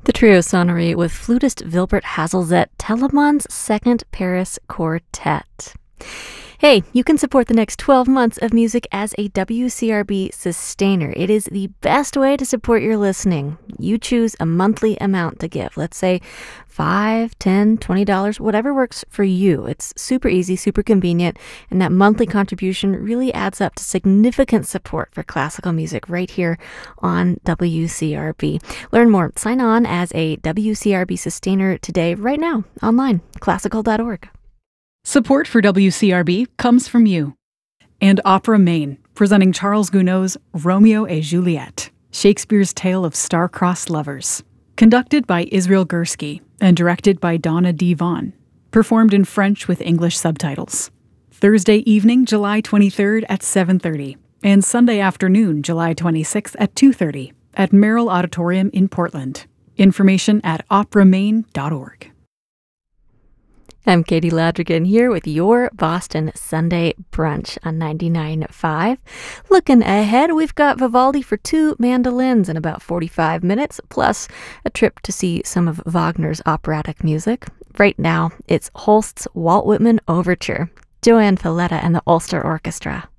The trio sonnerie with flutist Wilbert Hazelzet, Telemann's Second Paris Quartet. Hey, you can support the next 12 months of music as a WCRB sustainer. It is the best way to support your listening. You choose a monthly amount to give. Let's say $5, $10, $20, whatever works for you. It's super easy, super convenient, and that monthly contribution really adds up to significant support for classical music right here on WCRB. Learn more. Sign on as a WCRB sustainer today, right now, online, classical.org. Support for WCRB comes from you. And Opera Maine, presenting Charles Gounod's Romeo et Juliet, Shakespeare's tale of star-crossed lovers. Conducted by Israel Gursky and directed by Donna D. Vaughn. Performed in French with English subtitles. Thursday evening, July 23rd at 7:30. And Sunday afternoon, July 26th at 2:30 at Merrill Auditorium in Portland. Information at operamaine.org. I'm Katie Ladrigan here with your Boston Sunday Brunch on 99.5. Looking ahead, we've got Vivaldi for two mandolins in about 45 minutes, plus a trip to see some of Wagner's operatic music. Right now, it's Holst's Walt Whitman Overture, Joanne Falletta and the Ulster Orchestra.